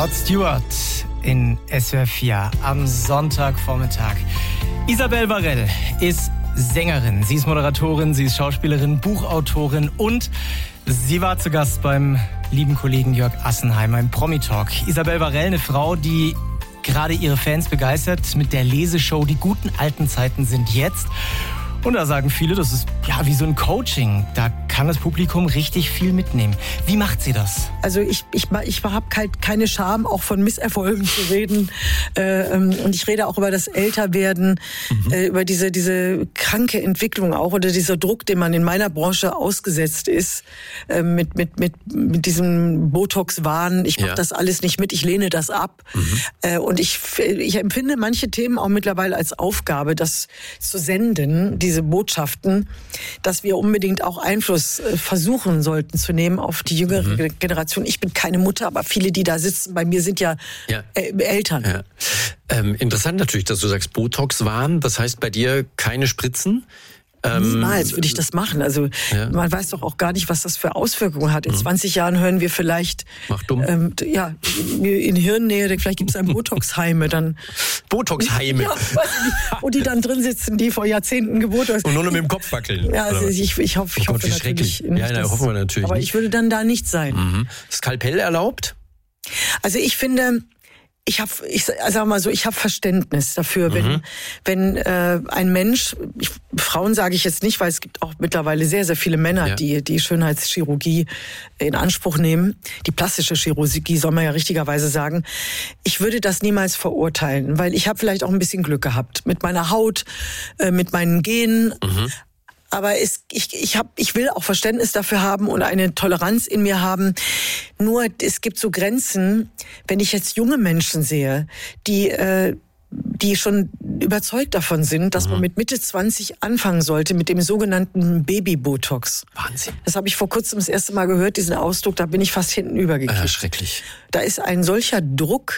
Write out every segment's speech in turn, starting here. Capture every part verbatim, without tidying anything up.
Rod Stewart in S W R vier am Sonntagvormittag. Isabel Varell ist Sängerin, sie ist Moderatorin, sie ist Schauspielerin, Buchautorin und sie war zu Gast beim lieben Kollegen Jörg Assenheimer im Promi-Talk. Isabel Varell, eine Frau, die gerade ihre Fans begeistert mit der Leseshow Die guten alten Zeiten sind jetzt. Und da sagen viele, das ist ja wie so ein Coaching. Da kann das Publikum richtig viel mitnehmen. Wie macht sie das? Also ich, ich, ich habe halt keine Scham, auch von Misserfolgen zu reden. Äh, und ich rede auch über das Älterwerden, mhm. äh, über diese, diese kranke Entwicklung auch oder dieser Druck, den man in meiner Branche ausgesetzt ist, äh, mit, mit, mit, mit diesem Botox-Wahn. Ich mache ja. das alles nicht mit, ich lehne das ab. Mhm. Äh, und ich, ich empfinde manche Themen auch mittlerweile als Aufgabe, das zu senden, diese Botschaften, dass wir unbedingt auch Einfluss äh, versuchen sollten zu nehmen auf die jüngere mhm. Generation. Ich bin keine Mutter, aber viele, die da sitzen bei mir, sind ja, ja. Äh, Eltern. Ja. Ähm, interessant natürlich, dass du sagst Botox-Wahn. Das heißt bei dir keine Spritzen? Ähm, Niemals würde ich das machen. Also ja. man weiß doch auch gar nicht, was das für Auswirkungen hat. In mhm. zwanzig Jahren hören wir vielleicht Mach dumm. Ähm, ja, in Hirnnähe, vielleicht gibt es ein Botox-Heime. Dann Botox-Heime? Ja, wo die dann drin sitzen, die vor Jahrzehnten gebotox. Und nur noch mit dem Kopf wackeln. Ja, also ich, ich hoffe, ich oh hoffe Gott, natürlich nicht. Ja, na, hoffen wir natürlich aber nicht. ich würde dann da nicht sein. Mhm. Skalpell erlaubt? Also ich finde... Ich habe, ich sag mal so, ich habe Verständnis dafür, wenn mhm. wenn äh, ein Mensch, ich, Frauen sage ich jetzt nicht, weil es gibt auch mittlerweile sehr sehr viele Männer, ja. die die Schönheitschirurgie in Anspruch nehmen, die plastische Chirurgie soll man ja richtigerweise sagen. Ich würde das niemals verurteilen, weil ich habe vielleicht auch ein bisschen Glück gehabt mit meiner Haut, äh, mit meinen Genen. Mhm. Aber es, ich, ich, hab, ich will auch Verständnis dafür haben und eine Toleranz in mir haben. Nur es gibt so Grenzen, wenn ich jetzt junge Menschen sehe, die, äh, die schon überzeugt davon sind, dass mhm. man mit Mitte zwanzig anfangen sollte mit dem sogenannten Baby-Botox. Wahnsinn. Das habe ich vor kurzem das erste Mal gehört, diesen Ausdruck, da bin ich fast hinten übergekippt. Äh, schrecklich. Da ist ein solcher Druck.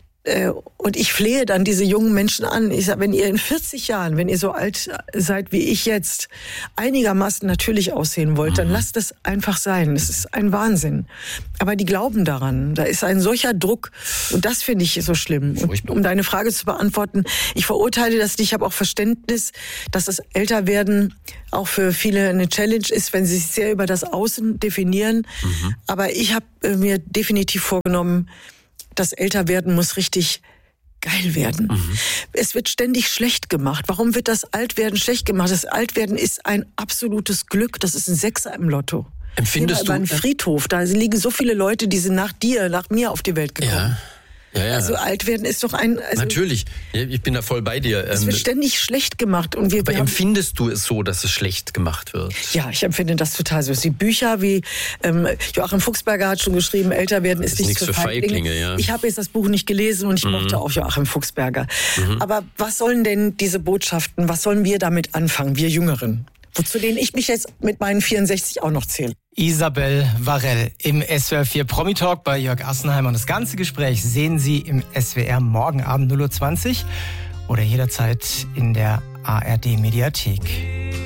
Und ich flehe dann diese jungen Menschen an. Ich sage, wenn ihr in vierzig Jahren, wenn ihr so alt seid wie ich jetzt, einigermaßen natürlich aussehen wollt, dann lasst es einfach sein. Es ist ein Wahnsinn. Aber die glauben daran. Da ist ein solcher Druck. Und das finde ich so schlimm. Und um deine Frage zu beantworten, ich verurteile das nicht. Ich habe auch Verständnis, dass das Älterwerden auch für viele eine Challenge ist, wenn sie sich sehr über das Außen definieren. Mhm. Aber ich habe mir definitiv vorgenommen, das Älterwerden muss richtig geil werden. Mhm. Es wird ständig schlecht gemacht. Warum wird das Altwerden schlecht gemacht? Das Altwerden ist ein absolutes Glück. Das ist ein Sechser im Lotto. Empfindest du? Ein Friedhof. Da liegen so viele Leute, die sind nach dir, nach mir auf die Welt gekommen. Ja. Ja, ja. Also Altwerden ist doch ein... Also natürlich, ich bin da voll bei dir. Es wird ständig schlecht gemacht. Und wir, aber wir empfindest du es so, dass es schlecht gemacht wird? Ja, ich empfinde das total so. Die Bücher wie ähm, Joachim Fuchsberger hat schon geschrieben, Älterwerden ist, ist nichts für Feiglinge. Feiglinge ja. Ich habe jetzt das Buch nicht gelesen und ich mhm. mochte auch Joachim Fuchsberger. Mhm. Aber was sollen denn diese Botschaften, was sollen wir damit anfangen, wir Jüngeren? Wozu denen ich mich jetzt mit meinen vierundsechzig auch noch zähle. Isabel Varell im S W R vier Promi-Talk bei Jörg Assenheimer. Und das ganze Gespräch sehen Sie im S W R morgen Abend null Uhr zwanzig oder jederzeit in der A R D Mediathek.